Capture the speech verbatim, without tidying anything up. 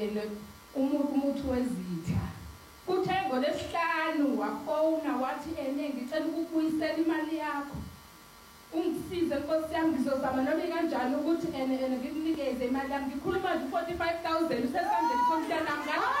umuntu umuntu wezitha kuthe ngolesihlanu wafona wathi ene ngicela ukubuyisela imali yakho ungisize Nkosi yami ngizozama noma kanjani ukuthi ene ene ngikunikeze imali yami ngikhuluma nje forty-five thousand usesandleni somntana ngala